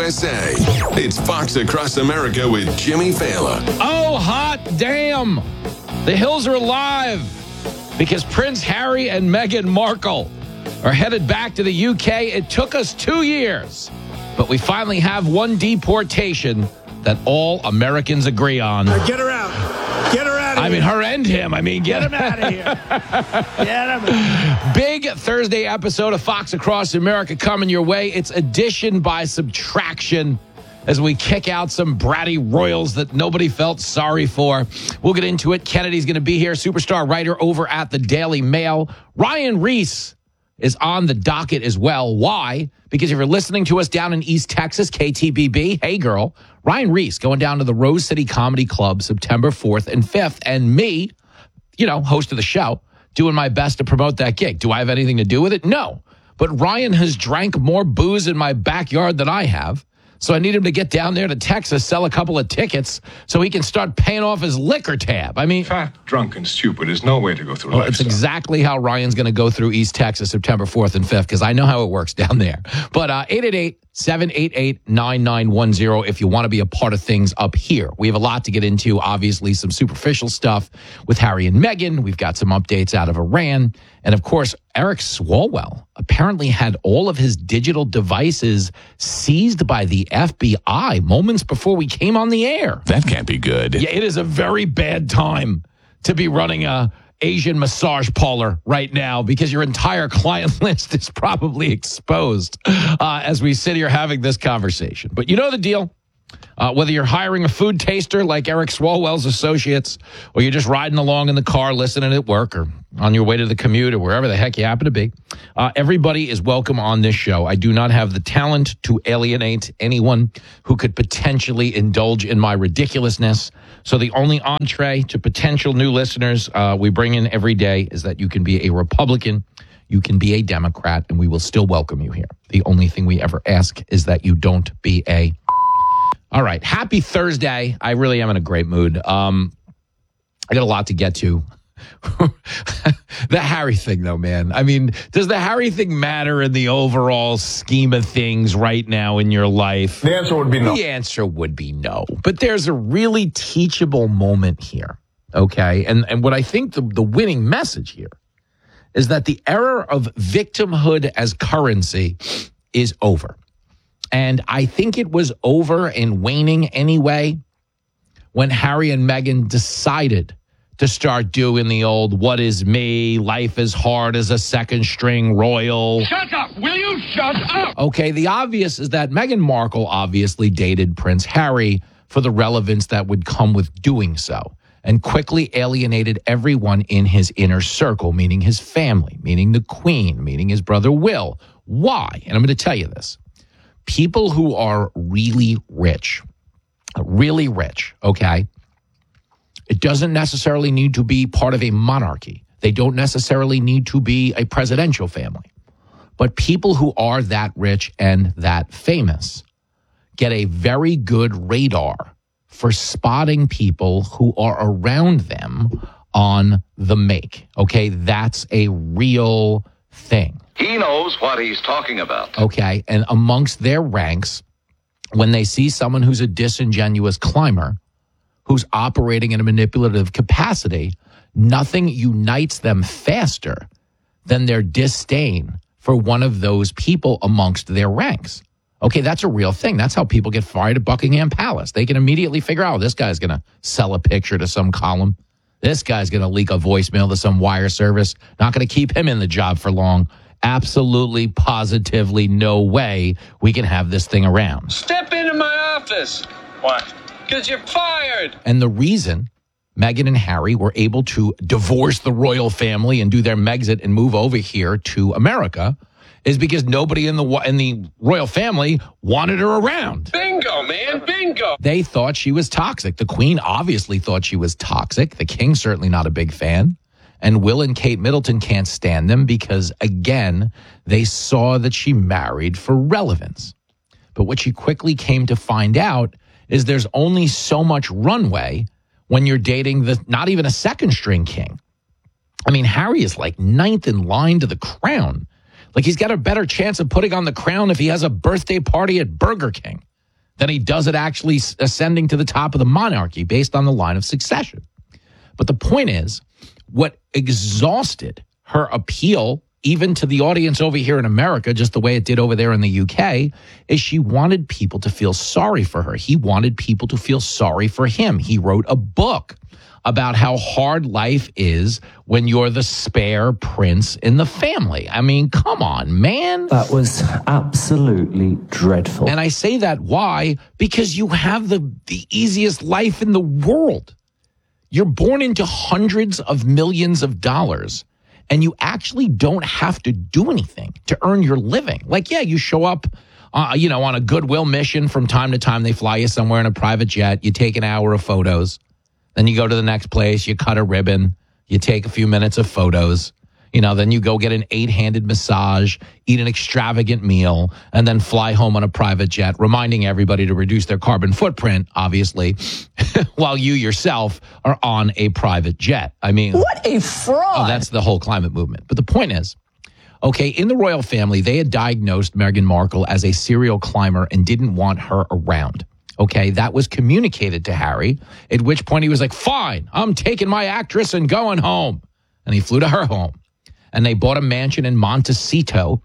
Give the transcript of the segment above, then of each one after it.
USA. It's Fox Across America with Jimmy Fallon. Oh, hot damn. The hills are alive because Prince Harry and Meghan Markle are headed back to the UK. It took us 2 years, but we finally have one deportation that all Americans agree on. Get her out. Get her out of here. I mean, her and him. I mean, Get him out of here. Get him. Big Thursday episode of Fox Across America coming your way. It's addition by subtraction as we kick out some bratty royals that nobody felt sorry for. We'll get into it. Kennedy's going to be here, superstar writer over at the Daily Mail. Ryan Reese is on the docket as well. Why? Because if you're listening to us down in East Texas, KTBB, hey girl, Ryan Reese going down to the Rose City Comedy Club September 4th and 5th. And me, host of the show, doing my best to promote that gig. Do I have anything to do with it? No. But Ryan has drank more booze in my backyard than I have. So I need him to get down there to Texas, sell a couple of tickets so he can start paying off his liquor tab. I mean, fat, drunk, and stupid is no way to go through life. It's exactly how Ryan's going to go through East Texas September 4th and 5th because I know how it works down there. But 888-788-9910 if you want to be a part of things up here. We have a lot to get into, obviously, some superficial stuff with Harry and Meghan. We've got some updates out of Iran. And, of course, Eric Swalwell apparently had all of his digital devices seized by the FBI moments before we came on the air. That can't be good. Yeah, it is a very bad time to be running a Asian massage parlor right now because your entire client list is probably exposed as we sit here having this conversation. But you know the deal. Whether you're hiring a food taster like Eric Swalwell's associates, or you're just riding along in the car listening at work or on your way to the commute or wherever the heck you happen to be, everybody is welcome on this show. I do not have the talent to alienate anyone who could potentially indulge in my ridiculousness. So the only entree to potential new listeners we bring in every day is that you can be a Republican, you can be a Democrat, and we will still welcome you here. The only thing we ever ask is that you don't be a... All right. Happy Thursday. I really am in a great mood. I got a lot to get to. The Harry thing, though, man. I mean, does the Harry thing matter in the overall scheme of things right now in your life? The answer would be no. The answer would be no. But there's a really teachable moment here, okay? And what I think the winning message here is that the era of victimhood as currency is over. And I think it was over and waning anyway when Harry and Meghan decided to start doing the old, what is me, life is hard as a second string royal. Shut up. Will you shut up? Okay, the obvious is that Meghan Markle obviously dated Prince Harry for the relevance that would come with doing so and quickly alienated everyone in his inner circle, meaning his family, meaning the Queen, meaning his brother Will. Why? And I'm going to tell you this. People who are really rich, okay? It doesn't necessarily need to be part of a monarchy. They don't necessarily need to be a presidential family. But people who are that rich and that famous get a very good radar for spotting people who are around them on the make, okay? That's a real thing. He knows what he's talking about. Okay, and amongst their ranks, when they see someone who's a disingenuous climber, who's operating in a manipulative capacity, nothing unites them faster than their disdain for one of those people amongst their ranks. Okay, that's a real thing. That's how people get fired at Buckingham Palace. They can immediately figure out, this guy's going to sell a picture to some column. This guy's going to leak a voicemail to some wire service. Not going to keep him in the job for long. Absolutely, positively, no way we can have this thing around. Step into my office. Why? Because you're fired. And the reason Meghan and Harry were able to divorce the royal family and do their Megxit and move over here to America is because nobody in the royal family wanted her around. Bingo, man, bingo. They thought she was toxic. The Queen obviously thought she was toxic. The King certainly not a big fan. And Will and Kate Middleton can't stand them because, again, they saw that she married for relevance. But what she quickly came to find out is there's only so much runway when you're dating not even a second string king. I mean, Harry is like ninth in line to the crown. Like, he's got a better chance of putting on the crown if he has a birthday party at Burger King. than he does it actually ascending to the top of the monarchy based on the line of succession. But the point is, what exhausted her appeal, even to the audience over here in America, just the way it did over there in the UK, is she wanted people to feel sorry for her. He wanted people to feel sorry for him. He wrote a book about how hard life is when you're the spare prince in the family. I mean, come on, man. That was absolutely dreadful. And I say that why? Because you have the easiest life in the world. You're born into hundreds of millions of dollars, and you actually don't have to do anything to earn your living. Like, yeah, you show up, on a goodwill mission from time to time. They fly you somewhere in a private jet. You take an hour of photos. Then you go to the next place. You cut a ribbon. You take a few minutes of photos. Then you go get an 8-handed massage, eat an extravagant meal, and then fly home on a private jet, reminding everybody to reduce their carbon footprint, obviously, while you yourself are on a private jet. I mean, what a fraud. Oh, that's the whole climate movement. But the point is, okay, in the royal family, they had diagnosed Meghan Markle as a serial climber and didn't want her around. Okay, that was communicated to Harry, at which point he was like, fine, I'm taking my actress and going home. And he flew to her home. And they bought a mansion in Montecito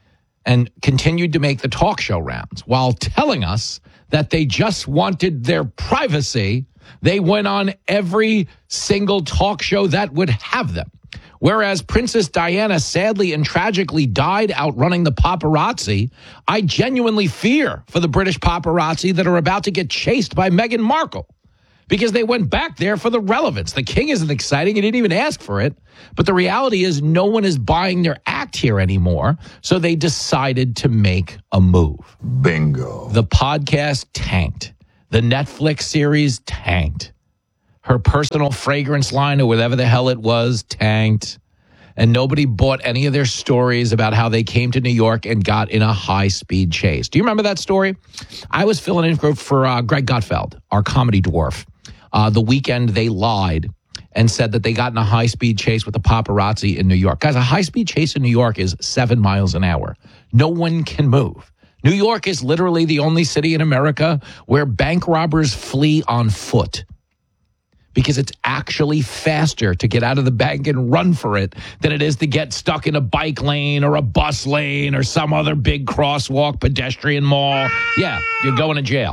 and continued to make the talk show rounds while telling us that they just wanted their privacy. They went on every single talk show that would have them. Whereas Princess Diana sadly and tragically died outrunning the paparazzi, I genuinely fear for the British paparazzi that are about to get chased by Meghan Markle. Because they went back there for the relevance. The king isn't exciting. He didn't even ask for it. But the reality is no one is buying their act here anymore. So they decided to make a move. Bingo. The podcast tanked. The Netflix series tanked. Her personal fragrance line or whatever the hell it was tanked. And nobody bought any of their stories about how they came to New York and got in a high-speed chase. Do you remember that story? I was filling in for Greg Gutfeld, our comedy dwarf. The weekend they lied and said that they got in a high-speed chase with the paparazzi in New York. Guys, a high-speed chase in New York is 7 miles an hour. No one can move. New York is literally the only city in America where bank robbers flee on foot because it's actually faster to get out of the bank and run for it than it is to get stuck in a bike lane or a bus lane or some other big crosswalk, pedestrian mall. Yeah, you're going to jail.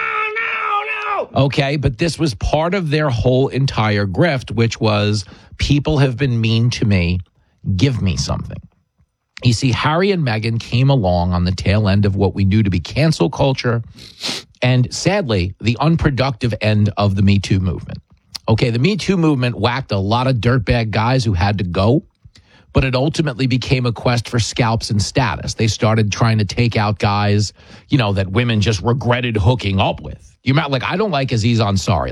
Okay, but this was part of their whole entire grift, which was people have been mean to me. Give me something. You see, Harry and Meghan came along on the tail end of what we knew to be cancel culture and, sadly, the unproductive end of the Me Too movement. Okay, the Me Too movement whacked a lot of dirtbag guys who had to go, but it ultimately became a quest for scalps and status. They started trying to take out guys, that women just regretted hooking up with. I don't like Aziz Ansari.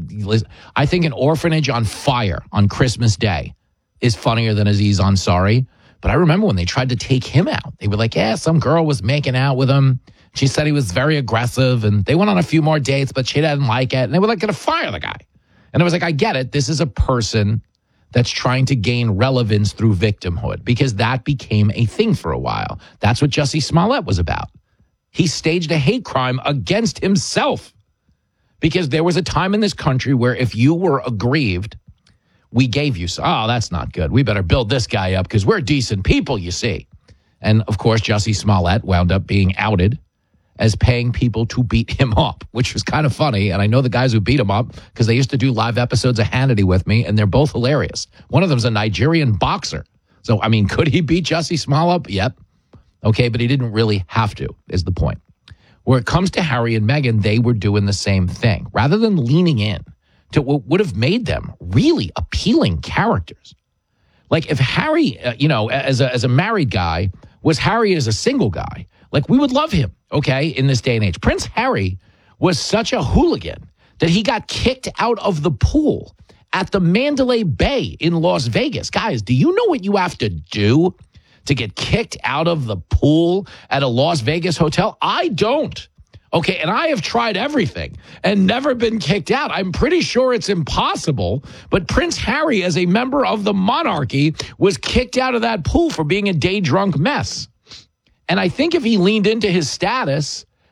I think an orphanage on fire on Christmas Day is funnier than Aziz Ansari. But I remember when they tried to take him out. They were like, yeah, some girl was making out with him. She said he was very aggressive, and they went on a few more dates, but she didn't like it. And they were going to fire the guy. And I was like, I get it. This is a person that's trying to gain relevance through victimhood because that became a thing for a while. That's what Jussie Smollett was about. He staged a hate crime against himself because there was a time in this country where if you were aggrieved, we gave you some. Oh, that's not good. We better build this guy up because we're decent people, you see. And, of course, Jussie Smollett wound up being outed as paying people to beat him up, which was kind of funny. And I know the guys who beat him up because they used to do live episodes of Hannity with me, and they're both hilarious. One of them's a Nigerian boxer. So, could he beat Jussie Smollett? Yep. Okay, but he didn't really have to, is the point. Where it comes to Harry and Meghan, they were doing the same thing. Rather than leaning in to what would have made them really appealing characters. Like if Harry, as a married guy, was Harry as a single guy, we would love him, okay, in this day and age. Prince Harry was such a hooligan that he got kicked out of the pool at the Mandalay Bay in Las Vegas. Guys, do you know what you have to do to get kicked out of the pool at a Las Vegas hotel? I don't. Okay, and I have tried everything and never been kicked out. I'm pretty sure it's impossible. But Prince Harry, as a member of the monarchy, was kicked out of that pool for being a day drunk mess. And I think if he leaned into his status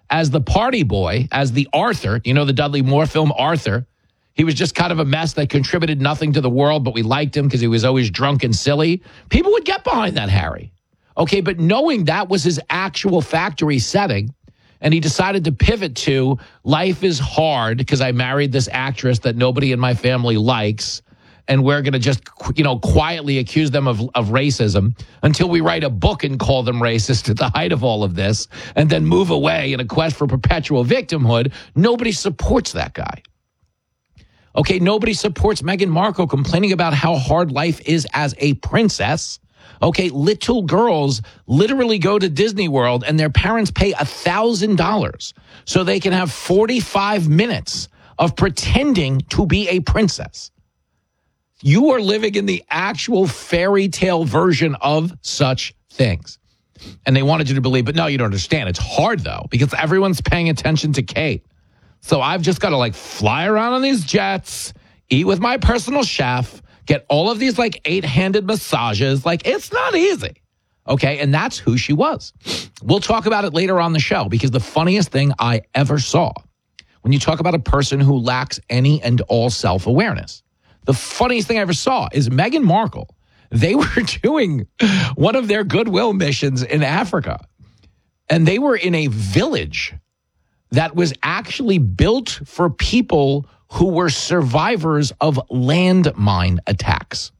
as the party boy, as the Arthur, you know, the Dudley Moore film Arthur. He was just kind of a mess that contributed nothing to the world, but we liked him because he was always drunk and silly. People would get behind that Harry. Okay, but knowing that was his actual factory setting, and he decided to pivot to life is hard because I married this actress that nobody in my family likes, and we're going to just, you know, quietly accuse them of racism until we write a book and call them racist at the height of all of this, and then move away in a quest for perpetual victimhood. Nobody supports that guy. Okay, nobody supports Meghan Markle complaining about how hard life is as a princess. Okay, little girls literally go to Disney World and their parents pay $1,000 so they can have 45 minutes of pretending to be a princess. You are living in the actual fairy tale version of such things. And they wanted you to believe, but no, you don't understand. It's hard, though, because everyone's paying attention to Kate. So I've just got to, like, fly around on these jets, eat with my personal chef, get all of these, like, 8-handed massages. Like, it's not easy. Okay, and that's who she was. We'll talk about it later on the show, because the funniest thing I ever saw, when you talk about a person who lacks any and all self-awareness, the funniest thing I ever saw is Meghan Markle. They were doing one of their goodwill missions in Africa, and they were in a village that was actually built for people who were survivors of landmine attacks.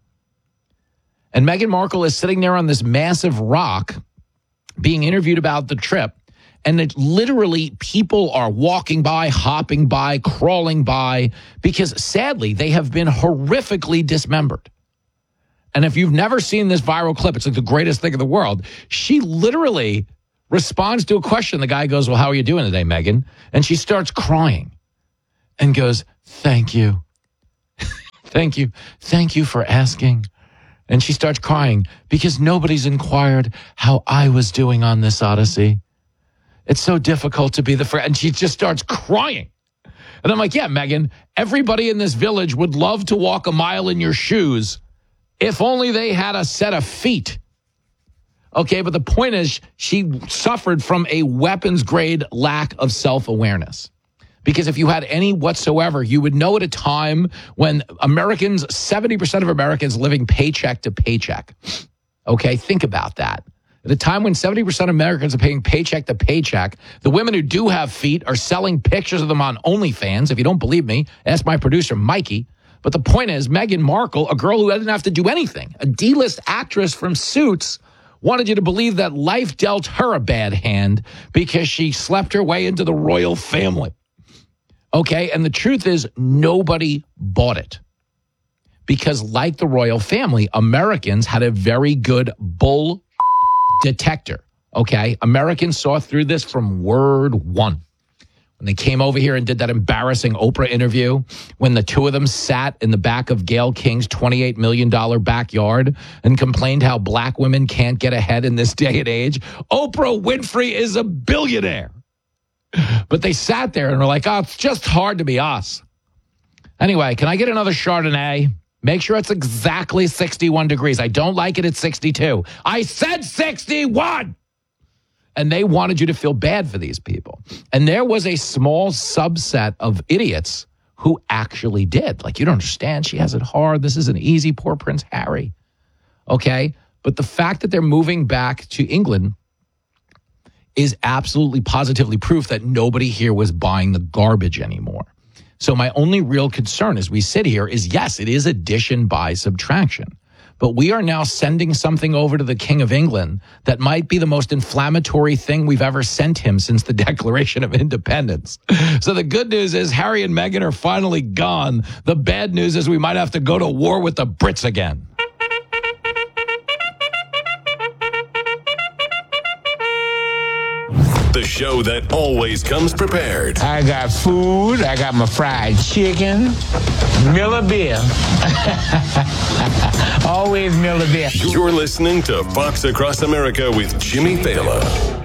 And Meghan Markle is sitting there on this massive rock being interviewed about the trip, and it literally people are walking by, hopping by, crawling by, because sadly they have been horrifically dismembered. And if you've never seen this viral clip, it's like the greatest thing in the world. She literally responds to a question. The guy goes, well, how are you doing today, Meghan? And she starts crying and goes, thank you. Thank you. Thank you for asking. And she starts crying because nobody's inquired how I was doing on this odyssey. It's so difficult to be the friend. And she just starts crying. And I'm like, yeah, Meghan, everybody in this village would love to walk a mile in your shoes if only they had a set of feet. Okay, but the point is she suffered from a weapons-grade lack of self-awareness. Because if you had any whatsoever, you would know at a time when Americans, 70% of Americans living paycheck to paycheck. Okay, think about that. At a time when 70% of Americans are paying paycheck to paycheck, the women who do have feet are selling pictures of them on OnlyFans. If you don't believe me, ask my producer, Mikey. But the point is, Meghan Markle, a girl who didn't have to do anything, a D-list actress from Suits, wanted you to believe that life dealt her a bad hand because she slept her way into the royal family. Okay, and the truth is nobody bought it. Because like the royal family, Americans had a very good bull detector. Okay, Americans saw through this from word one. When they came over here and did that embarrassing Oprah interview, when the two of them sat in the back of Gayle King's $28 million backyard and complained how black women can't get ahead in this day and age, Oprah Winfrey is a billionaire. But they sat there and were like, oh, it's just hard to be us. Anyway, can I get another Chardonnay? Make sure it's exactly 61 degrees. I don't like it at 62. I said 61! And they wanted you to feel bad for these people. And there was a small subset of idiots who actually did. Like, you don't understand. She has it hard. This isn't easy. Poor Prince Harry. Okay? But the fact that they're moving back to England is absolutely positively proof that nobody here was buying the garbage anymore. So my only real concern as we sit here is, yes, it is addition by subtraction. But we are now sending something over to the King of England that might be the most inflammatory thing we've ever sent him since the Declaration of Independence. So the good news is Harry and Meghan are finally gone. The bad news is we might have to go to war with the Brits again. The show that always comes prepared. I got food. I got my fried chicken. Miller beer. Always Miller beer. You're listening to Fox Across America with Jimmy Fallon.